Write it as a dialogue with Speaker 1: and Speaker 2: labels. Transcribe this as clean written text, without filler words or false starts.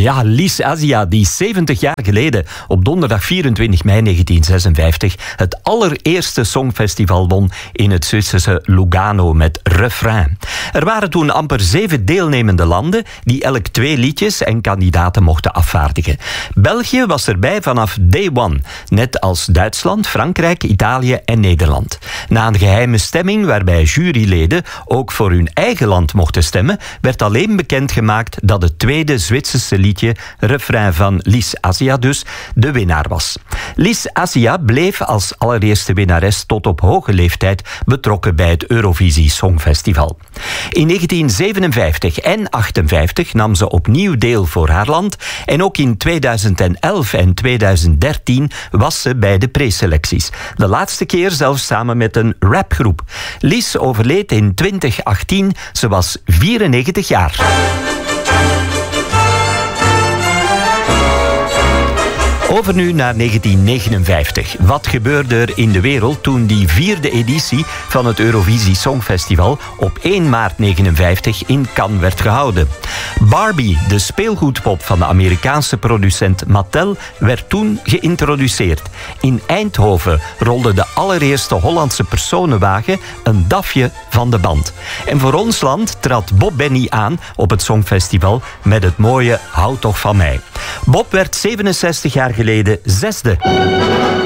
Speaker 1: Ja, Lys Assia, die 70 jaar geleden op donderdag 24 mei 1956 het allereerste songfestival won in het Zwitserse Lugano met Refrain. Er waren toen amper 7 deelnemende landen die elk 2 liedjes en kandidaten mochten afvaardigen. België was erbij vanaf day one, net als Duitsland, Frankrijk, Italië en Nederland. Na een geheime stemming waarbij juryleden ook voor hun eigen land mochten stemmen, werd alleen bekendgemaakt dat het tweede Zwitserse liedje, Refrain van Lys Assia dus, de winnaar was. Lys Assia bleef als allereerste winnares tot op hoge leeftijd betrokken bij het Eurovisie Songfestival. In 1957 en 1958 nam ze opnieuw deel voor haar land en ook in 2011 en 2013 was ze bij de preselecties. De laatste keer zelfs samen met een rapgroep. Lys overleed in 2018, ze was 94 jaar. Over nu naar 1959. Wat gebeurde er in de wereld toen die 4e editie van het Eurovisie Songfestival op 1 maart 1959 in Cannes werd gehouden? Barbie, de speelgoedpop van de Amerikaanse producent Mattel, werd toen geïntroduceerd. In Eindhoven rolde de allereerste Hollandse personenwagen een DAFje van de band. En voor ons land trad Bob Benny aan op het Songfestival met het mooie Hou toch van mij. Bob werd 67 jaar geleden 6e.